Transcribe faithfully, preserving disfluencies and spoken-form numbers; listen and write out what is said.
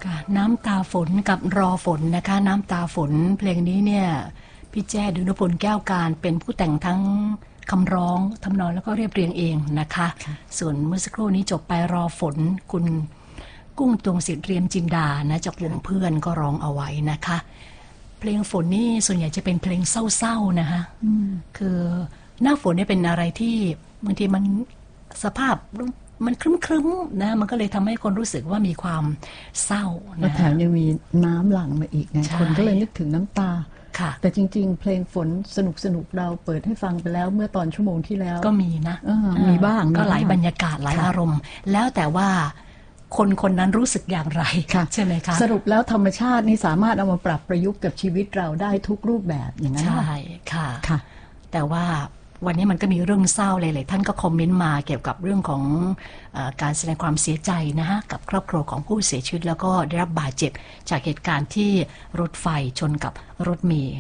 ค่ะน้ำตาฝนกับรอฝนนะคะน้ำตาฝนเพลงนี้เนี่ยพี่แจ้ดุลพลแก้วการเป็นผู้แต่งทั้งคำร้องทำนองแล้วก็เรียบเรียงเองนะคะส่วนเมื่อสักครู่นี้จบไปรอฝนคุณกุ้งตวงศิษย์เรียมจินดานะจากวงเพื่อนก็ร้องเอาไว้นะคะเพลงฝนนี่ส่วนใหญ่จะเป็นเพลงเศร้าๆนะคะคือหน้าฝนเนี่ยเป็นอะไรที่บางทีมันสภาพมันครึ้มๆนะมันก็เลยทำให้คนรู้สึกว่ามีความเศร้านะแถมยังมีน้ำหลั่งมาอีกไงคนก็เลยนึกถึงน้ำตาแต่จริงๆเพลงฝนสนุกสนุกเราเปิดให้ฟังไปแล้วเมื่อตอนชั่วโมงที่แล้วก็มีนะมีบ้างก็หลายบรรยากาศหลายอารมณ์แล้วแต่ว่าคนคนนั้นรู้สึกอย่างไรใช่ไหมคะสรุปแล้วธรรมชาตินี่สามารถเอามาปรับประยุกต์กับชีวิตเราได้ทุกรูปแบบอย่างนั้นใช่ค่ะค่ะแต่ว่าวันนี้มันก็มีเรื่องเศร้าหลายๆท่านก็คอมเมนต์มาเกี่ยวกับเรื่องของเอ่อการแสดงความเสียใจนะฮะกับครอบครัวของผู้เสียชีวิตแล้วก็ได้รับบาดเจ็บจากเหตุการณ์ที่รถไฟชนกับรถเมล์